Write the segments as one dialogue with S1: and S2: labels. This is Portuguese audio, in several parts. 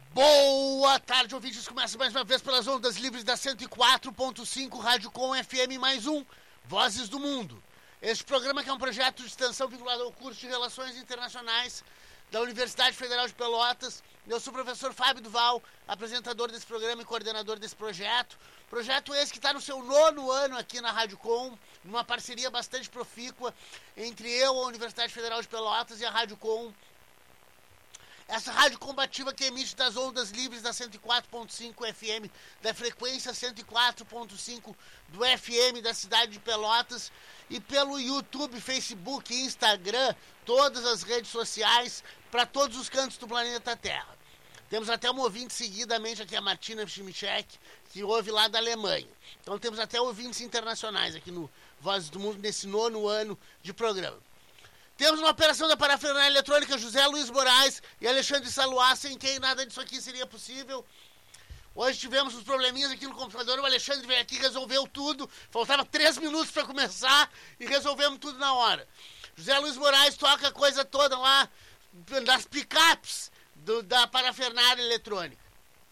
S1: Boa tarde, ouvintes. Começa mais uma vez pelas ondas livres da 104.5 Rádio Com FM mais um, Vozes do Mundo. Este programa que é um projeto de extensão vinculado ao curso de Relações Internacionais da Universidade Federal de Pelotas. Eu sou o professor Fábio Duval, apresentador desse programa e coordenador desse projeto. Projeto esse que está no seu 9º ano aqui na Rádio Com, numa parceria bastante profícua entre eu, a Universidade Federal de Pelotas, e a Rádio Com. Essa rádio combativa que emite das ondas livres da 104.5 FM, da frequência 104.5 do FM da cidade de Pelotas, e pelo YouTube, Facebook, Instagram, todas as redes sociais, para todos os cantos do planeta Terra. Temos até uma ouvinte seguidamente aqui, a Martina Schmichek, que ouve lá da Alemanha. Então temos até ouvintes internacionais aqui no Vozes do Mundo, nesse 9º ano de programa. Temos uma operação da parafernália eletrônica, José Luiz Moraes e Alexandre Saluá, sem quem nada disso aqui seria possível. Hoje tivemos uns probleminhas aqui no computador, o Alexandre veio aqui e resolveu tudo. Faltava 3 minutos para começar e resolvemos tudo na hora. José Luiz Moraes toca a coisa toda lá das picapes da parafernália eletrônica.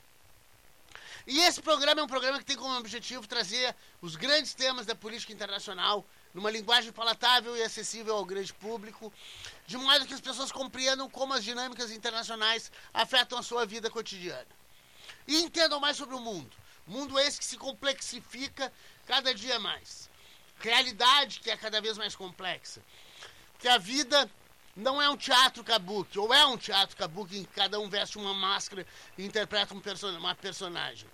S1: E esse programa é um programa que tem como objetivo trazer os grandes temas da política internacional numa linguagem palatável e acessível ao grande público, de modo que as pessoas compreendam como as dinâmicas internacionais afetam a sua vida cotidiana. E entendam mais sobre o mundo. Mundo esse que se complexifica cada dia mais. Realidade que é cada vez mais complexa. Porque a vida não é um teatro kabuki, ou é um teatro kabuki em que cada um veste uma máscara e interpreta uma personagem.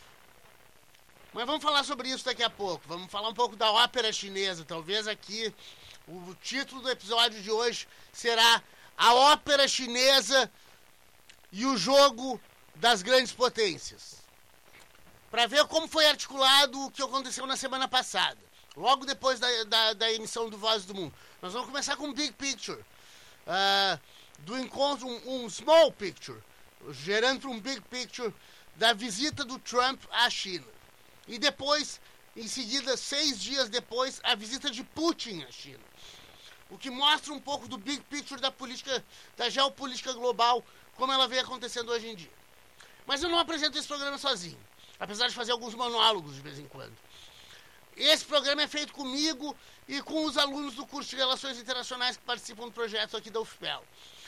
S1: Mas vamos falar sobre isso daqui a pouco. Vamos falar um pouco da ópera chinesa. Talvez aqui o título do episódio de hoje será A Ópera Chinesa e o Jogo das Grandes Potências. Para ver como foi articulado o que aconteceu na semana passada. Logo depois da emissão do Voz do Mundo. Nós vamos começar com um big picture. Do encontro, um small picture. Gerando um big picture da visita do Trump à China. E depois, em seguida, 6 dias depois, a visita de Putin à China. O que mostra um pouco do big picture da política, da geopolítica global, como ela vem acontecendo hoje em dia. Mas eu não apresento esse programa sozinho, apesar de fazer alguns monólogos de vez em quando. Esse programa é feito comigo e com os alunos do curso de Relações Internacionais que participam do projeto aqui da UFPEL.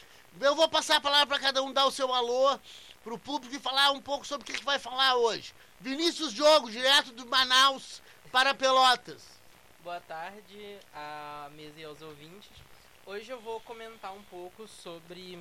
S1: Eu vou passar a palavra para cada um dar o seu alô para o público e falar um pouco sobre o que vai falar hoje. Vinícius Diogo, direto de Manaus para Pelotas.
S2: Boa tarde à mesa e aos ouvintes. Hoje eu vou comentar um pouco sobre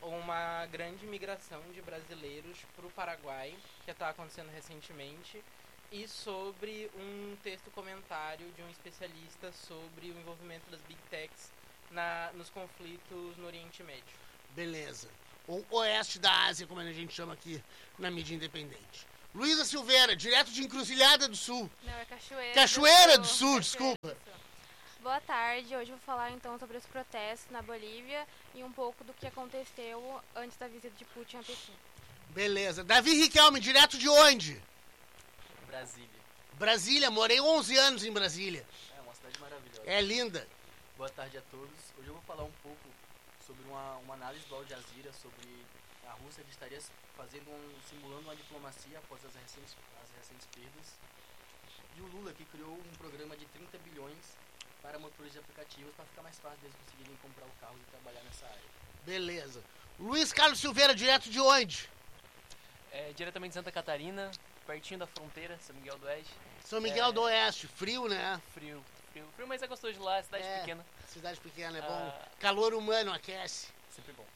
S2: uma grande migração de brasileiros para o Paraguai, que está acontecendo recentemente, e sobre um texto comentário de um especialista sobre o envolvimento das Big Techs nos conflitos no Oriente Médio.
S1: Beleza. O Oeste da Ásia, como a gente chama aqui na mídia independente. Luísa Silveira, direto de Encruzilhada do Sul.
S3: Não, é Cachoeira.
S1: Cachoeira do Sul, desculpa.
S3: Boa tarde, hoje eu vou falar então sobre os protestos na Bolívia e um pouco do que aconteceu antes da visita de Putin a Pequim.
S1: Beleza. Davi Riquelme, direto de onde?
S4: Brasília.
S1: Brasília, morei 11 anos em Brasília.
S4: É uma cidade maravilhosa.
S1: É linda.
S4: Boa tarde a todos. Hoje eu vou falar um pouco sobre uma análise do Al Jazeera sobre a Rússia que estaria simulando uma diplomacia após as recentes perdas. E o Lula que criou um programa de 30 bilhões para motores de aplicativos para ficar mais fácil deles conseguirem comprar o carro e trabalhar nessa área.
S1: Beleza. Luiz Carlos Silveira, direto de onde?
S5: Diretamente de Santa Catarina, pertinho da fronteira, São Miguel do Oeste.
S1: São Miguel do Oeste, frio, né?
S5: Frio, mas é gostoso de lá, cidade pequena.
S1: Cidade pequena, é bom. Calor humano aquece.
S5: Sempre bom.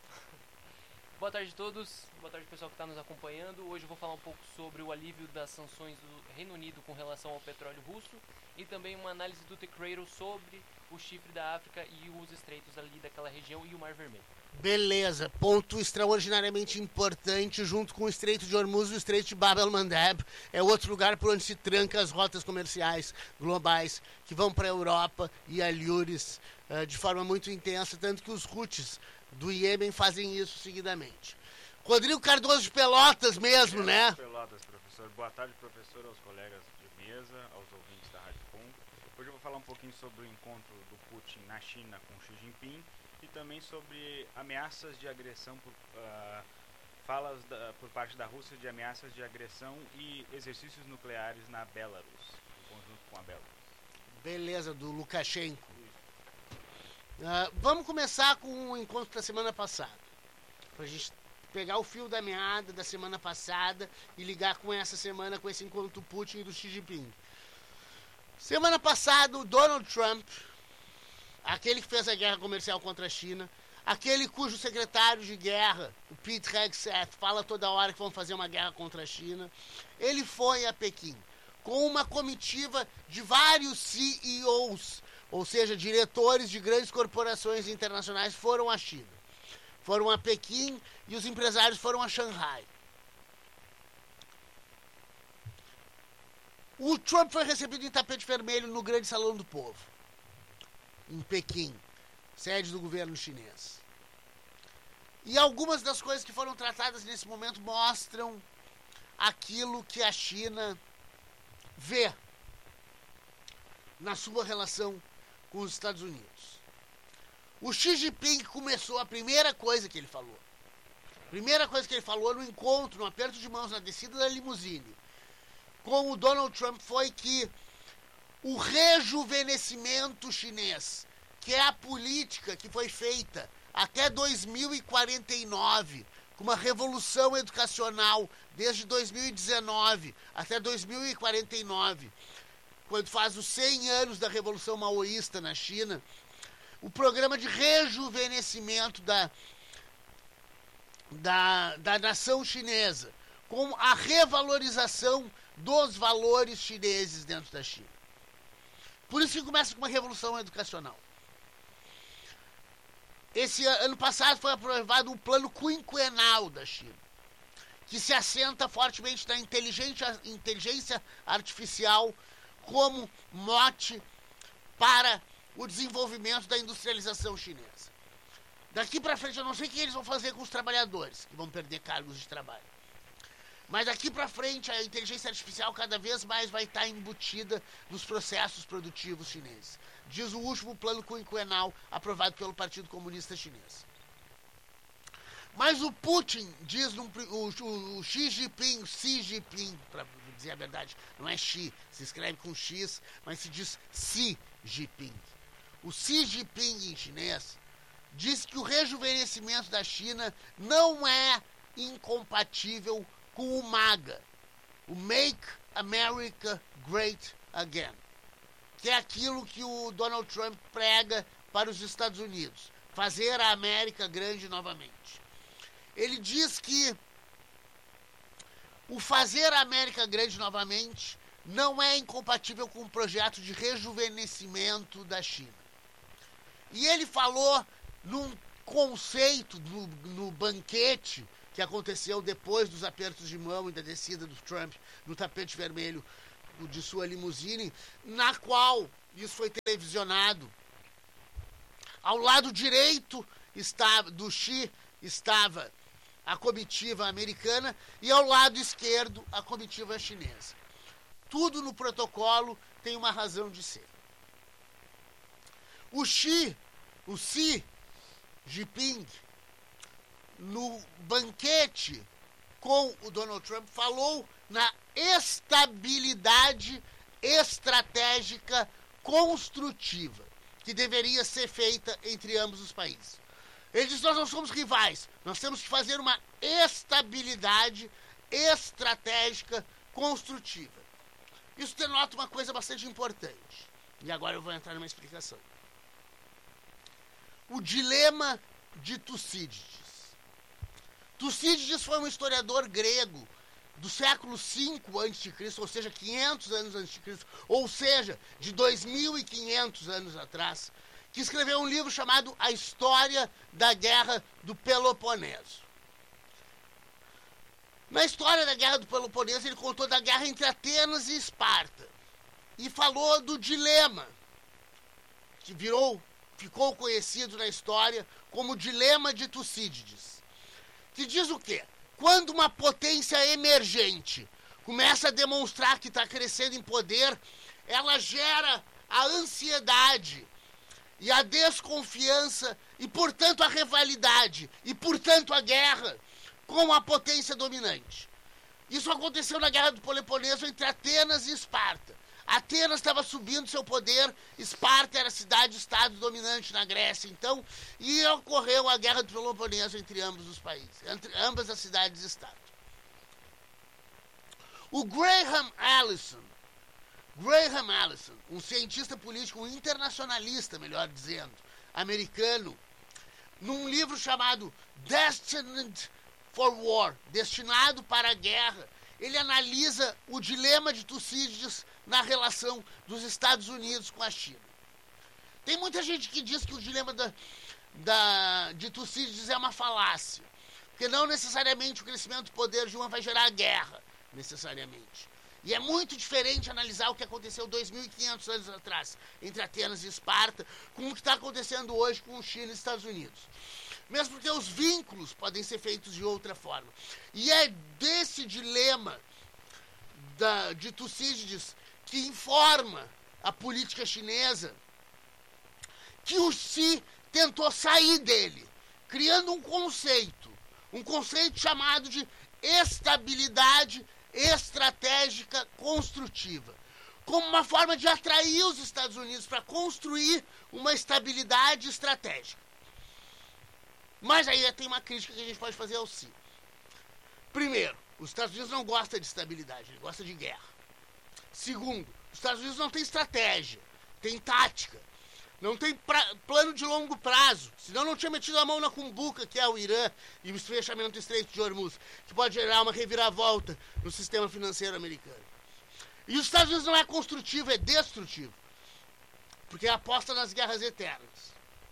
S5: Boa tarde a todos, boa tarde pessoal que está nos acompanhando. Hoje eu vou falar um pouco sobre o alívio das sanções do Reino Unido com relação ao petróleo russo e também uma análise do The Cradle sobre o chifre da África e os estreitos ali daquela região e o Mar Vermelho.
S1: Beleza, ponto extraordinariamente importante, junto com o Estreito de Hormuz e o Estreito de Bab el-Mandeb. É outro lugar por onde se tranca as rotas comerciais globais que vão para a Europa e a Lures de forma muito intensa, tanto que os Houthis do Iêmen fazem isso seguidamente. Rodrigo Cardoso de Pelotas mesmo, né?
S6: Pelotas, professor. Boa tarde, professor, aos colegas de mesa, aos ouvintes da Rádio Com. Hoje eu vou falar um pouquinho sobre o encontro do Putin na China com Xi Jinping e também sobre ameaças de agressão falas por parte da Rússia de ameaças de agressão e exercícios nucleares na Belarus, em conjunto com a Belarus.
S1: Beleza, do Lukashenko. Vamos começar com o encontro da semana passada. Pra gente pegar o fio da meada da semana passada e ligar com essa semana, com esse encontro do Putin e do Xi Jinping. Semana passada, o Donald Trump, aquele que fez a guerra comercial contra a China, aquele cujo secretário de guerra, o Pete Hegseth, fala toda hora que vão fazer uma guerra contra a China, ele foi a Pequim com uma comitiva de vários CEOs, ou seja, diretores de grandes corporações internacionais, foram à China. Foram a Pequim e os empresários foram a Xangai. O Trump foi recebido em tapete vermelho no Grande Salão do Povo, em Pequim, sede do governo chinês. E algumas das coisas que foram tratadas nesse momento mostram aquilo que a China vê na sua relação com os Estados Unidos. O Xi Jinping começou a primeira coisa que ele falou no encontro, no aperto de mãos, na descida da limusine, com o Donald Trump, foi que o rejuvenescimento chinês, que é a política que foi feita até 2049, com uma revolução educacional desde 2019 até 2049, quando faz os 100 anos da Revolução Maoísta na China, o programa de rejuvenescimento da nação chinesa, com a revalorização dos valores chineses dentro da China. Por isso que começa com uma revolução educacional. Esse ano passado foi aprovado um plano quinquenal da China, que se assenta fortemente na inteligência artificial como mote para o desenvolvimento da industrialização chinesa. Daqui para frente eu não sei o que eles vão fazer com os trabalhadores, que vão perder cargos de trabalho. Mas daqui para frente a inteligência artificial cada vez mais vai estar embutida nos processos produtivos chineses. Diz o último plano quinquenal aprovado pelo Partido Comunista Chinês. Mas o Putin, diz o Xi Jinping, para dizer a verdade, não é Xi, se escreve com X, mas se diz Xi Jinping. O Xi Jinping em chinês diz que o rejuvenescimento da China não é incompatível com o MAGA, o Make America Great Again, que é aquilo que o Donald Trump prega para os Estados Unidos, fazer a América grande novamente. Ele diz que o fazer a América grande novamente não é incompatível com o projeto de rejuvenescimento da China. E ele falou num conceito, no banquete que aconteceu depois dos apertos de mão e da descida do Trump no tapete vermelho de sua limusine, na qual, isso foi televisionado, ao lado direito do Xi estava a comitiva americana e ao lado esquerdo a comitiva chinesa. Tudo no protocolo tem uma razão de ser. O Xi Jinping, no banquete com o Donald Trump, falou na estabilidade estratégica construtiva que deveria ser feita entre ambos os países. Ele diz: nós não somos rivais, nós temos que fazer uma estabilidade estratégica construtiva. Isso denota uma coisa bastante importante. E agora eu vou entrar numa explicação. O dilema de Tucídides. Tucídides foi um historiador grego do século V a.C., ou seja, 500 anos antes de Cristo, ou seja, de 2.500 anos atrás, que escreveu um livro chamado A História da Guerra do Peloponeso. Na história da Guerra do Peloponeso, ele contou da guerra entre Atenas e Esparta e falou do dilema, que ficou conhecido na história como o dilema de Tucídides, que diz o quê? Quando uma potência emergente começa a demonstrar que está crescendo em poder, ela gera a ansiedade e a desconfiança e, portanto, a rivalidade e, portanto, a guerra como a potência dominante. Isso aconteceu na Guerra do Peloponeso entre Atenas e Esparta. Atenas estava subindo seu poder, Esparta era a cidade-estado dominante na Grécia, então, e ocorreu a Guerra do Peloponeso entre ambos os países, entre ambas as cidades-estado. O Graham Allison, um cientista político, um internacionalista, melhor dizendo, americano, num livro chamado Destined for War, Destinado para a Guerra, ele analisa o dilema de Tucídides na relação dos Estados Unidos com a China. Tem muita gente que diz que o dilema de Tucídides é uma falácia, porque não necessariamente o crescimento do poder de uma vai gerar guerra, necessariamente. E é muito diferente analisar o que aconteceu 2.500 anos atrás, entre Atenas e Esparta, com o que está acontecendo hoje com China e Estados Unidos. Mesmo porque os vínculos podem ser feitos de outra forma. E é desse dilema de Tucídides que informa a política chinesa que o Xi tentou sair dele, criando um conceito chamado de estabilidade estratégica construtiva, como uma forma de atrair os Estados Unidos para construir uma estabilidade estratégica. Mas aí tem uma crítica que a gente pode fazer ao Xi. Primeiro, os Estados Unidos não gostam de estabilidade, ele gosta de guerra. Segundo, os Estados Unidos não tem estratégia, tem tática, não tem plano de longo prazo, senão não tinha metido a mão na cumbuca, que é o Irã, e o fechamento do Estreito de Hormuz, que pode gerar uma reviravolta no sistema financeiro americano. E os Estados Unidos não é construtivo, é destrutivo, porque aposta nas guerras eternas.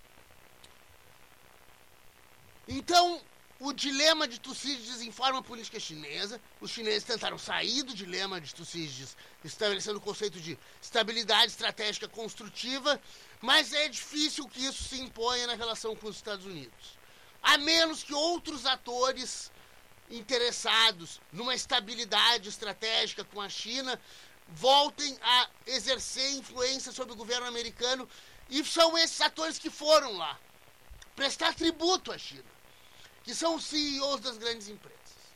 S1: Então, o dilema de Tucídides informa a política chinesa. Os chineses tentaram sair do dilema de Tucídides, estabelecendo o conceito de estabilidade estratégica construtiva, mas é difícil que isso se imponha na relação com os Estados Unidos. A menos que outros atores interessados numa estabilidade estratégica com a China voltem a exercer influência sobre o governo americano, e são esses atores que foram lá prestar tributo à China, que são os CEOs das grandes empresas.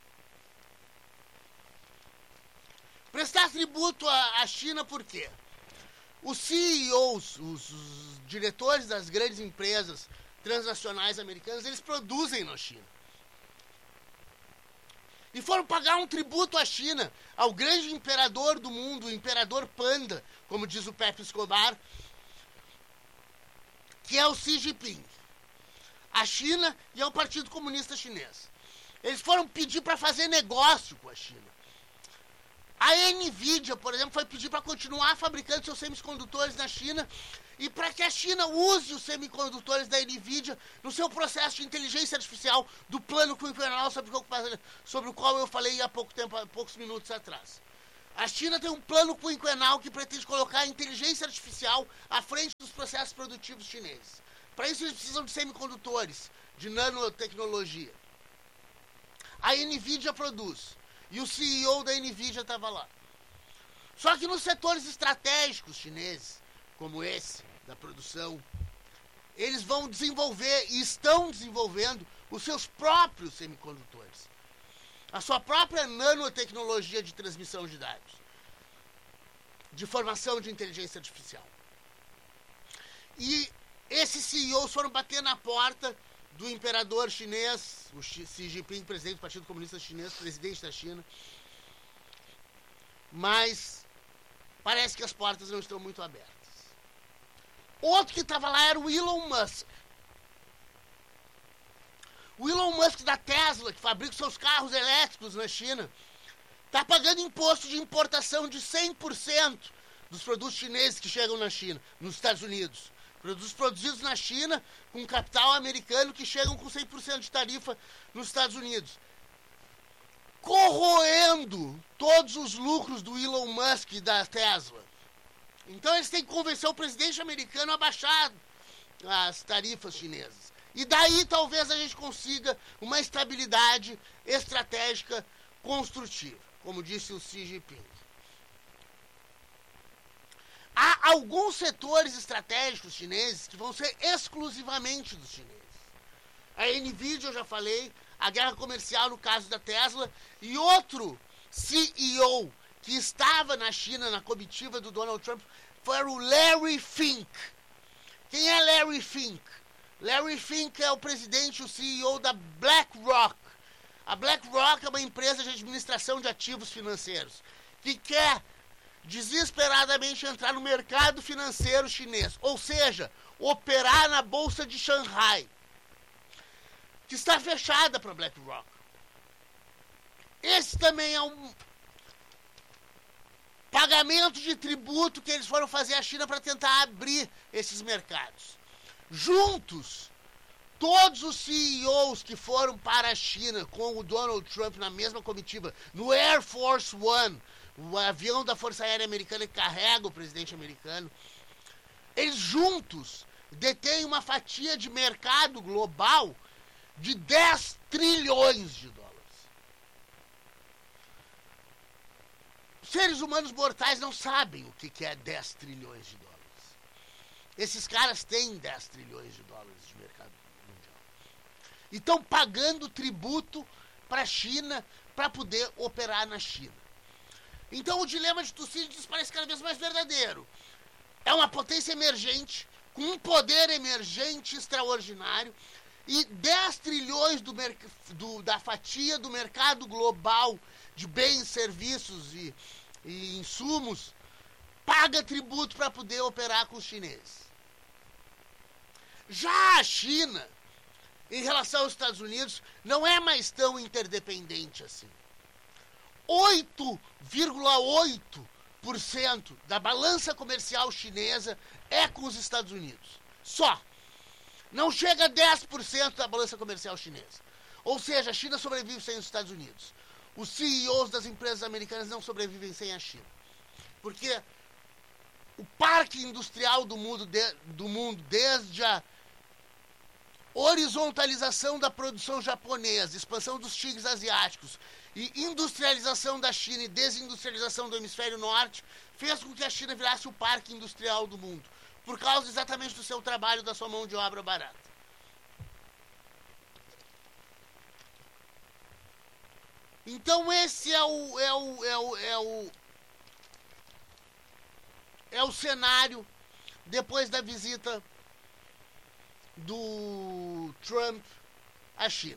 S1: Prestar tributo à China por quê? Os CEOs, os diretores das grandes empresas transnacionais americanas, eles produzem na China. E foram pagar um tributo à China, ao grande imperador do mundo, o imperador Panda, como diz o Pepe Escobar, que é o Xi Jinping. A China e ao Partido Comunista Chinês. Eles foram pedir para fazer negócio com a China. A NVIDIA, por exemplo, foi pedir para continuar fabricando seus semicondutores na China e para que a China use os semicondutores da NVIDIA no seu processo de inteligência artificial do plano quinquenal sobre o qual eu falei há poucos minutos atrás. A China tem um plano quinquenal que pretende colocar a inteligência artificial à frente dos processos produtivos chineses. Para isso eles precisam de semicondutores, de nanotecnologia. A NVIDIA produz. E o CEO da NVIDIA estava lá. Só que nos setores estratégicos chineses, como esse, da produção, eles vão desenvolver e estão desenvolvendo os seus próprios semicondutores. A sua própria nanotecnologia de transmissão de dados. De formação de inteligência artificial. E esses CEOs foram bater na porta do imperador chinês, o Xi Jinping, presidente do Partido Comunista Chinês, presidente da China. Mas parece que as portas não estão muito abertas. Outro que estava lá era o Elon Musk. O Elon Musk da Tesla, que fabrica seus carros elétricos na China, está pagando imposto de importação de 100% dos produtos chineses que chegam na China, nos Estados Unidos. Produtos produzidos na China, com capital americano, que chegam com 100% de tarifa nos Estados Unidos. Corroendo todos os lucros do Elon Musk e da Tesla. Então eles têm que convencer o presidente americano a baixar as tarifas chinesas. E daí talvez a gente consiga uma estabilidade estratégica construtiva, como disse o Xi Jinping. Há alguns setores estratégicos chineses que vão ser exclusivamente dos chineses. A NVIDIA, eu já falei, a guerra comercial no caso da Tesla, e outro CEO que estava na China, na comitiva do Donald Trump, foi o Larry Fink. Quem é Larry Fink? Larry Fink é o presidente, o CEO da BlackRock. A BlackRock é uma empresa de administração de ativos financeiros que quer desesperadamente entrar no mercado financeiro chinês, ou seja, operar na Bolsa de Xangai, que está fechada para a BlackRock. Esse também é um pagamento de tributo que eles foram fazer à China para tentar abrir esses mercados. Juntos, todos os CEOs que foram para a China com o Donald Trump na mesma comitiva, no Air Force One, o avião da Força Aérea Americana que carrega o presidente americano, eles juntos detêm uma fatia de mercado global de 10 trilhões de dólares. Os seres humanos mortais não sabem o que é 10 trilhões de dólares. Esses caras têm 10 trilhões de dólares de mercado mundial. E estão pagando tributo para a China para poder operar na China. Então o dilema de Tucídides parece cada vez mais verdadeiro. É uma potência emergente, com um poder emergente extraordinário, e 10 trilhões da fatia do mercado global de bens, serviços e insumos paga tributo para poder operar com os chineses. Já a China, em relação aos Estados Unidos, não é mais tão interdependente assim. 8,8% da balança comercial chinesa é com os Estados Unidos. Só. Não chega a 10% da balança comercial chinesa. Ou seja, a China sobrevive sem os Estados Unidos. Os CEOs das empresas americanas não sobrevivem sem a China. Porque o parque industrial do mundo, desde a horizontalização da produção japonesa, expansão dos tigres asiáticos e industrialização da China e desindustrialização do hemisfério norte, fez com que a China virasse o parque industrial do mundo, por causa exatamente do seu trabalho, da sua mão de obra barata. Então esse é o cenário depois da visita do Trump à China.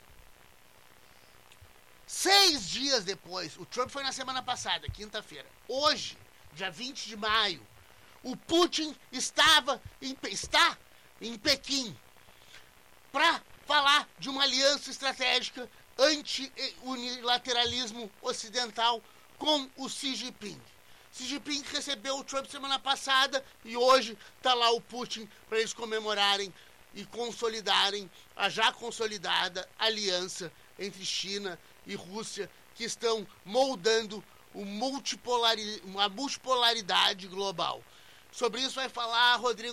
S1: 6 dias depois, o Trump foi na semana passada, quinta-feira. Hoje, dia 20 de maio, o Putin está em Pequim para falar de uma aliança estratégica anti-unilateralismo ocidental com o Xi Jinping. Xi Jinping recebeu o Trump semana passada e hoje está lá o Putin para eles comemorarem e consolidarem a já consolidada aliança entre China e Rússia, que estão moldando uma multipolaridade global. Sobre isso vai falar Rodrigo